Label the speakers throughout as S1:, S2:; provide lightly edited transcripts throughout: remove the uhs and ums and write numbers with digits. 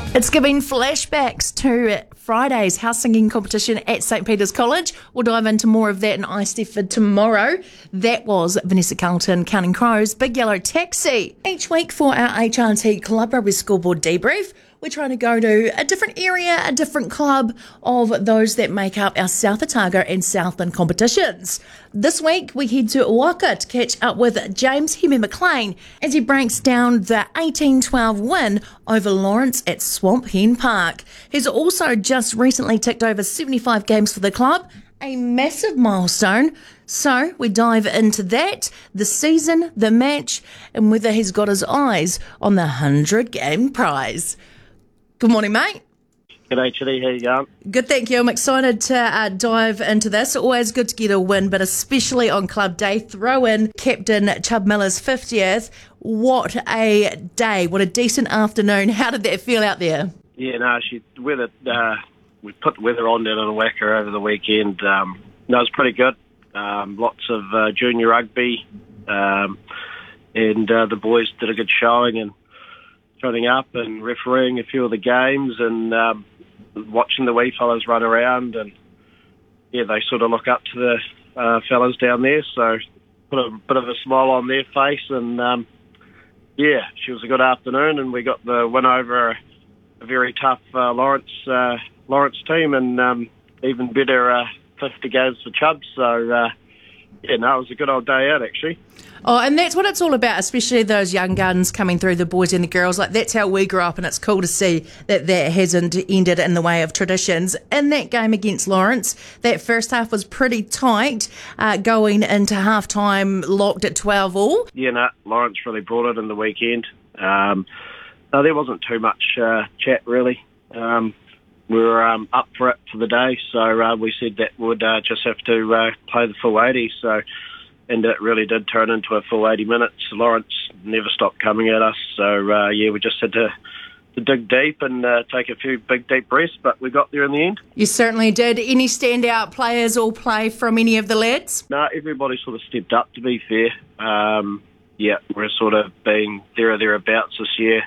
S1: It's giving flashbacks to Friday's house singing competition at St Peter's College. We'll dive into more of that in iSteford tomorrow. That was Vanessa Carlton, Counting Crows, Big Yellow Taxi. Each week for our HRT Club Rugby Scoreboard debrief, we're trying to go to a different area, a different club of those that make up our South Otago and Southland competitions. This week, we head to Waka to catch up with James Hemi McLean as he breaks down the 18-12 win over Lawrence at Swamp Hen Park. He's also just recently ticked over 75 games for the club, a massive milestone. So we dive into that, the season, the match, and whether he's got his eyes on the 100-game prize. Good morning, mate.
S2: G'day, Chitty. How you going?
S1: Good, thank you. I'm excited to dive into this. Always good to get a win, but especially on club day. Throw in Captain Chub Miller's 50th. What a day. What a decent afternoon. How did that feel out there?
S2: Yeah, no, we put the weather on down in Waka over the weekend. No, it was pretty good. Lots of junior rugby, and the boys did a good showing and turning up and refereeing a few of the games and watching the wee fellas run around, and yeah, they sort of look up to the fellas down there, so put a bit of a smile on their face, and yeah, she was a good afternoon, and we got the win over a very tough Lawrence team, and even better 50 games for Chubb, so yeah, no, it was a good old day out actually.
S1: Oh, and that's what it's all about, especially those young guns coming through, the boys and the girls. Like, that's how we grew up, and it's cool to see that hasn't ended in the way of traditions. In that game against Lawrence, that first half was pretty tight, going into half-time locked at 12 all.
S2: Yeah, no, Lawrence really brought it in the weekend. No, there wasn't too much chat, really. We were up for it for the day, so we said that we'd just have to play the full 80, so... And it really did turn into a full 80 minutes. Lawrence never stopped coming at us. So, yeah, we just had to dig deep and take a few big, deep breaths, but we got there in the end.
S1: You certainly did. Any standout players or play from any of the lads?
S2: No, everybody sort of stepped up, to be fair. Yeah, we're sort of being there or thereabouts this year,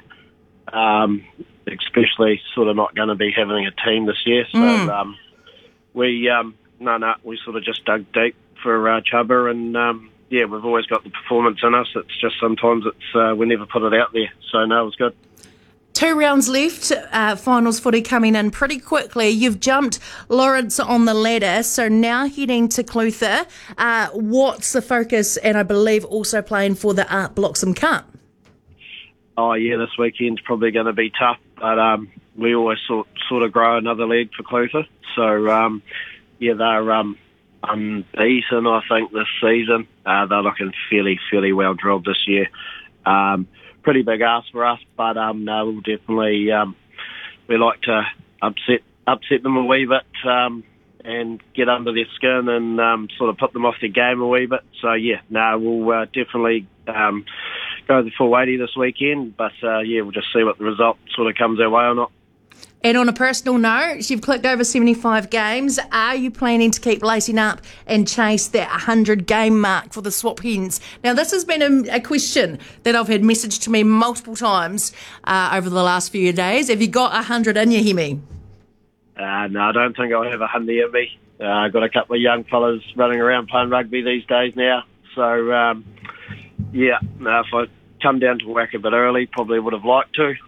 S2: especially sort of not going to be having a team this year. So we sort of just dug deep for Chubba, and yeah, we've always got the performance in us. It's just sometimes we never put it out there. So no, it was good.
S1: 2 rounds left, finals footy coming in pretty quickly. You've jumped Lawrence on the ladder, so now heading to Clutha. What's the focus? And I believe also playing for the Art Bloxham Cup.
S2: Oh yeah, this weekend's probably going to be tough, but we always sort of grow another leg for Clutha. So yeah, they're unbeaten, I think, this season. They're looking fairly well drilled this year. Pretty big ask for us, but no, we'll definitely we like to upset them a wee bit and get under their skin and sort of put them off their game a wee bit. So yeah, no, we'll definitely go the full 80 this weekend, but yeah, we'll just see what the result sort of comes our way or not.
S1: And on a personal note, you've clicked over 75 games. Are you planning to keep lacing up and chase that 100-game mark for the Swamp Hens? Now, this has been a question that I've had messaged to me multiple times over the last few days. Have you got 100 in you, Hemi?
S2: No, I don't think I'll have 100 in me. I've got a couple of young fellas running around playing rugby these days now. So, yeah, no, if I come down to Waka a bit early, probably would have liked to.